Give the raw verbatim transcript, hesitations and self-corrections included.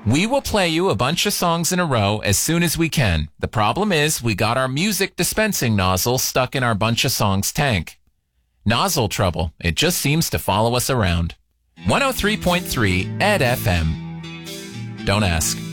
We will play you a bunch of songs in a row as soon as we can. The problem is we got our music dispensing nozzle stuck in our bunch of songs tank. Nozzle trouble. It just seems to follow us around. one oh three point three Ed F M. Don't ask.